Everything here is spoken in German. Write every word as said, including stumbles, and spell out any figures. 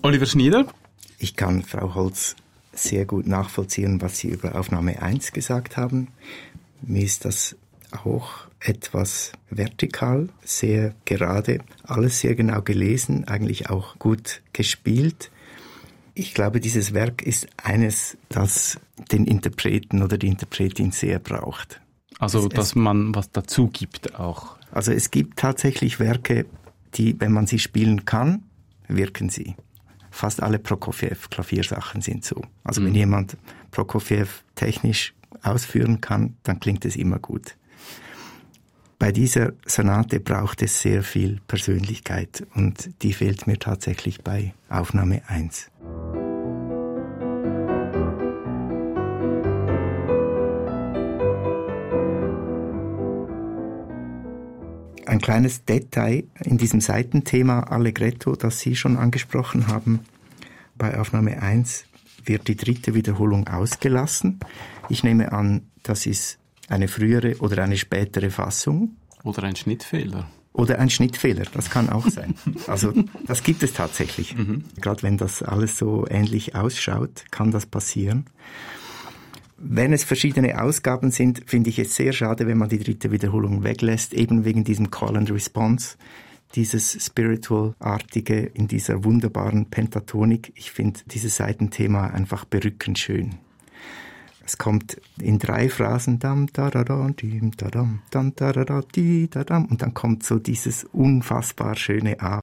Oliver Schnieder? Ich kann Frau Holz sehr gut nachvollziehen, was Sie über Aufnahme eins gesagt haben. Mir ist das auch etwas vertikal, sehr gerade, alles sehr genau gelesen, eigentlich auch gut gespielt. Ich glaube, dieses Werk ist eines, das den Interpreten oder die Interpretin sehr braucht. Also, es, dass es, man was dazu gibt auch. Also es gibt tatsächlich Werke, die, wenn man sie spielen kann, wirken sie. Fast alle Prokofjew-Klaviersachen sind so. Also mhm. wenn jemand Prokofjew technisch ausführen kann, dann klingt es immer gut. Bei dieser Sonate braucht es sehr viel Persönlichkeit und die fehlt mir tatsächlich bei Aufnahme eins. Ein kleines Detail in diesem Seitenthema Allegretto, das Sie schon angesprochen haben. Bei Aufnahme eins wird die dritte Wiederholung ausgelassen. Ich nehme an, das ist eine frühere oder eine spätere Fassung. Oder ein Schnittfehler. Oder ein Schnittfehler, das kann auch sein. Also das gibt es tatsächlich. Mhm. Gerade wenn das alles so ähnlich ausschaut, kann das passieren. Wenn es verschiedene Ausgaben sind, finde ich es sehr schade, wenn man die dritte Wiederholung weglässt, eben wegen diesem Call and Response, dieses Spiritual-artige in dieser wunderbaren Pentatonik. Ich finde dieses Seitenthema einfach berückend schön. Es kommt in drei Phrasen dam, da, da, da, dim, da, dam, dam, da, da, da, di, da, dam, und dann kommt so dieses unfassbar schöne A.